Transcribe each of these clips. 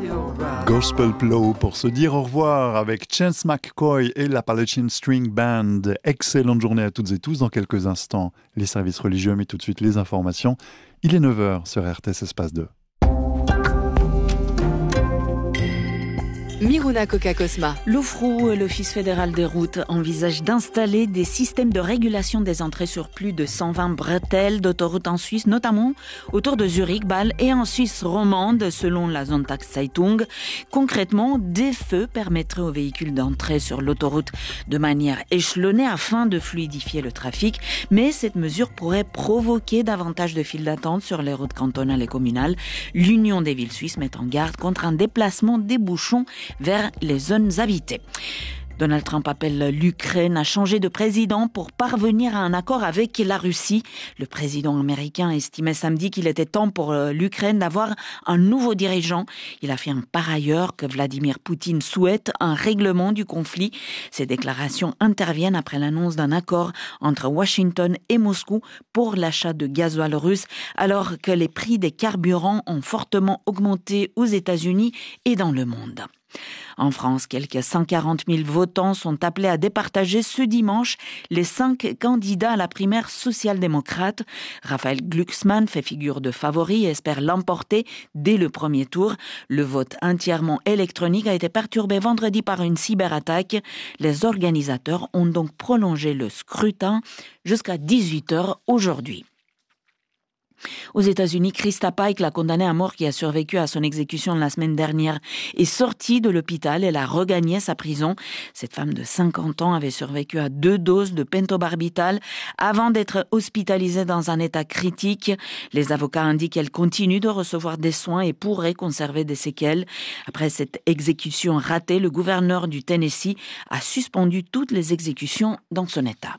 Gospel Plow pour se dire au revoir avec Chance McCoy et l'Appalachian String Band. Excellente journée à toutes et tous. Dans quelques instants, les services religieux, mais tout de suite les informations. Il est 9h sur RTS Espace 2. Miruna Coca-Cosma. L'OFROU, l'Office fédéral des routes, envisage d'installer des systèmes de régulation des entrées sur plus de 120 bretelles d'autoroutes en Suisse, notamment autour de Zurich, Bâle et en Suisse romande, selon la Sonntagszeitung. Concrètement, des feux permettraient aux véhicules d'entrer sur l'autoroute de manière échelonnée afin de fluidifier le trafic. Mais cette mesure pourrait provoquer davantage de files d'attente sur les routes cantonales et communales. L'Union des villes suisses met en garde contre un déplacement des bouchons vers les zones habitées. Donald Trump appelle l'Ukraine à changer de président pour parvenir à un accord avec la Russie. Le président américain estimait samedi qu'il était temps pour l'Ukraine d'avoir un nouveau dirigeant. Il affirme par ailleurs que Vladimir Poutine souhaite un règlement du conflit. Ces déclarations interviennent après l'annonce d'un accord entre Washington et Moscou pour l'achat de gasoil russe, alors que les prix des carburants ont fortement augmenté aux États-Unis et dans le monde. En France, quelques 140 000 votants sont appelés à départager ce dimanche les 5 candidats à la primaire social-démocrate. Raphaël Glucksmann fait figure de favori et espère l'emporter dès le premier tour. Le vote entièrement électronique a été perturbé vendredi par une cyberattaque. Les organisateurs ont donc prolongé le scrutin jusqu'à 18h aujourd'hui. Aux États-Unis, Krista Pike, la condamnée à mort qui a survécu à son exécution la semaine dernière, est sortie de l'hôpital. Elle a regagné sa prison. Cette femme de 50 ans avait survécu à 2 doses de pentobarbital avant d'être hospitalisée dans un état critique. Les avocats indiquent qu'elle continue de recevoir des soins et pourrait conserver des séquelles. Après cette exécution ratée, le gouverneur du Tennessee a suspendu toutes les exécutions dans son état.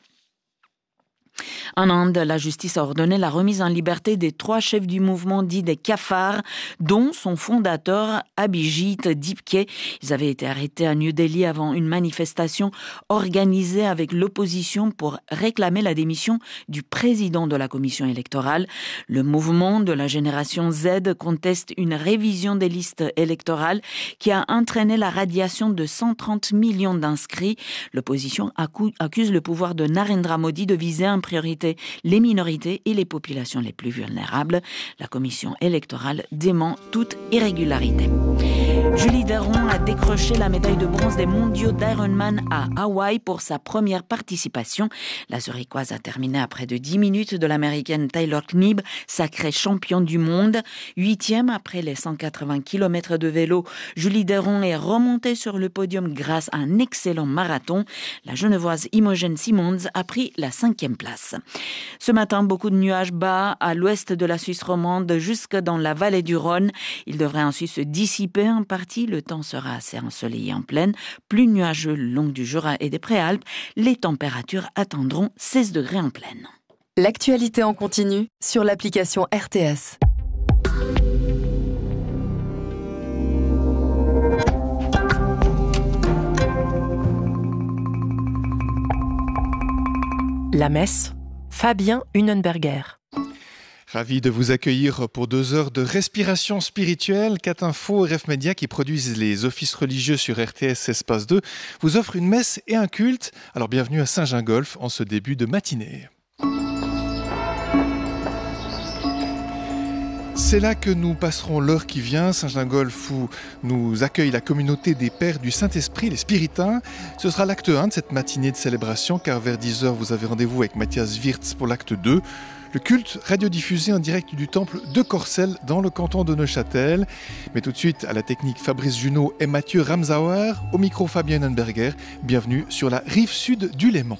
En Inde, la justice a ordonné la remise en liberté des 3 chefs du mouvement dit des cafards, dont son fondateur Abhijit Dipke. Ils avaient été arrêtés à New Delhi avant une manifestation organisée avec l'opposition pour réclamer la démission du président de la commission électorale. Le mouvement de la génération Z conteste une révision des listes électorales qui a entraîné la radiation de 130 millions d'inscrits. L'opposition accuse le pouvoir de Narendra Modi de viser en priorité les minorités et les populations les plus vulnérables. La commission électorale dément toute irrégularité. Julie Deron a décroché la médaille de bronze des mondiaux d'Ironman à Hawaï pour sa première participation. La Zurichoise a terminé à près de 10 minutes de l'américaine Taylor Knibb, sacrée championne du monde. 8e après les 180 km de vélo, Julie Deron est remontée sur le podium grâce à un excellent marathon. La Genevoise Imogen Simmons a pris la 5e place. Ce matin, beaucoup de nuages bas à l'ouest de la Suisse romande jusque dans la vallée du Rhône. Il devrait ensuite se dissiper en partie. Le temps sera assez ensoleillé en plaine, plus nuageux le long du Jura et des Préalpes. Les températures atteindront 16 degrés en plaine. L'actualité en continu sur l'application RTS. La messe, Fabien Hunenberger. Ravi de vous accueillir pour 2 heures de respiration spirituelle. Catinfo et RF Média, qui produisent les offices religieux sur RTS Espace 2, vous offrent une messe et un culte. Alors bienvenue à Saint-Gingolph en ce début de matinée. C'est là que nous passerons l'heure qui vient, Saint-Gingolph, où nous accueille la communauté des Pères du Saint-Esprit, les Spiritains. Ce sera l'acte 1 de cette matinée de célébration, car vers 10h, vous avez rendez-vous avec Mathias Wirtz pour l'acte 2. Le culte radiodiffusé en direct du temple de Corcelles dans le canton de Neuchâtel. Mais tout de suite, à la technique, Fabrice Junot et Mathieu Ramsauer. Au micro, Fabien Hunenberger. Bienvenue sur la rive sud du Léman.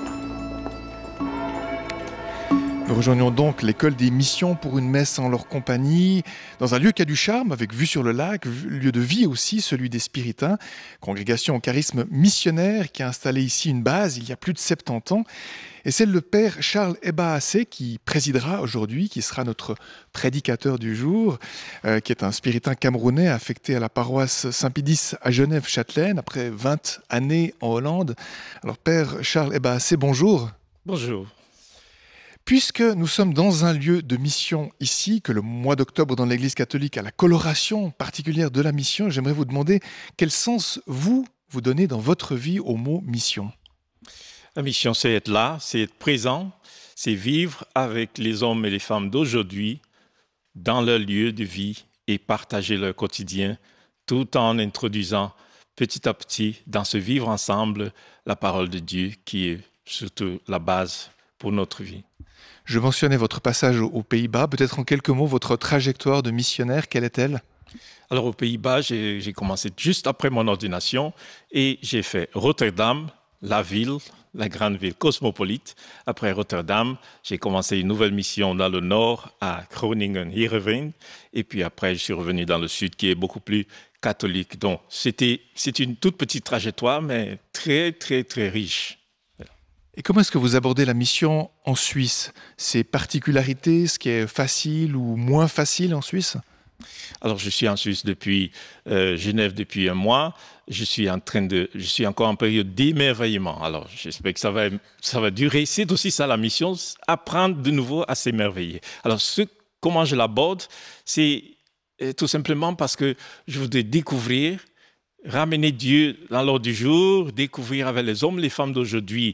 Nous rejoignons donc l'école des missions pour une messe en leur compagnie, dans un lieu qui a du charme, avec vue sur le lac, lieu de vie aussi, celui des Spiritains, congrégation au charisme missionnaire qui a installé ici une base il y a plus de 70 ans. Et c'est le père Charles Ebahassé qui présidera aujourd'hui, qui sera notre prédicateur du jour, qui est un spiritain camerounais affecté à la paroisse Saint-Pédis à Genève-Châtelaine, après 20 années en Hollande. Alors père Charles Ebahassé, bonjour. Bonjour. Puisque nous sommes dans un lieu de mission ici, que le mois d'octobre dans l'Église catholique a la coloration particulière de la mission, j'aimerais vous demander quel sens vous donnez dans votre vie au mot mission. La mission, c'est être là, c'est être présent, c'est vivre avec les hommes et les femmes d'aujourd'hui dans leur lieu de vie et partager leur quotidien tout en introduisant petit à petit dans ce vivre ensemble la parole de Dieu qui est surtout la base pour notre vie. Je mentionnais votre passage aux Pays-Bas. Peut-être en quelques mots, votre trajectoire de missionnaire, quelle est-elle ? Alors aux Pays-Bas, j'ai commencé juste après mon ordination et j'ai fait Rotterdam, la ville, la grande ville cosmopolite. Après Rotterdam, j'ai commencé une nouvelle mission dans le nord, à Groningen-Heerenveen. Et puis après, je suis revenu dans le sud, qui est beaucoup plus catholique. Donc c'est une toute petite trajectoire, mais très, très, très riche. Et comment est-ce que vous abordez la mission en Suisse ? Ses particularités, ce qui est facile ou moins facile en Suisse ? Alors, je suis en Suisse depuis Genève depuis un mois. Je suis encore en période d'émerveillement. Alors, j'espère que ça va durer. C'est aussi ça la mission, apprendre de nouveau à s'émerveiller. Alors, comment je l'aborde, c'est tout simplement parce que je voudrais découvrir, ramener Dieu dans l'ordre du jour, découvrir avec les hommes, les femmes d'aujourd'hui,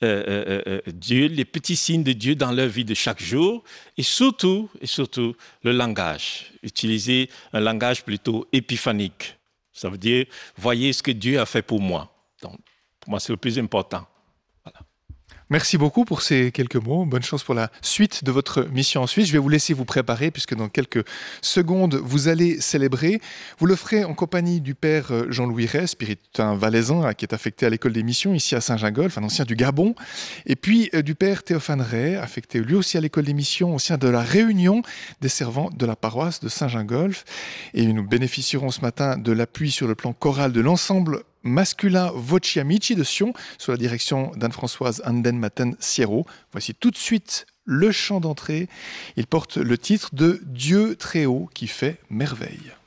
Dieu, les petits signes de Dieu dans leur vie de chaque jour et surtout le langage. Utiliser un langage plutôt épiphanique. Ça veut dire, voyez ce que Dieu a fait pour moi. Donc, pour moi, c'est le plus important. Voilà. Merci beaucoup pour ces quelques mots. Bonne chance pour la suite de votre mission en Suisse. Je vais vous laisser vous préparer puisque dans quelques secondes, vous allez célébrer. Vous le ferez en compagnie du père Jean-Louis Ray, spiritain valaisan, qui est affecté à l'école des missions ici à Saint-Gingolph, un ancien du Gabon. Et puis du père Théophane Ray, affecté lui aussi à l'école des missions, ancien de la Réunion des servants de la paroisse de Saint-Gingolph. Et nous bénéficierons ce matin de l'appui sur le plan choral de l'ensemble masculin Voci Amici de Sion, sous la direction d'Anne-Françoise Anden-Maten-Sierro. Voici tout de suite le chant d'entrée. Il porte le titre de Dieu très haut qui fait merveille.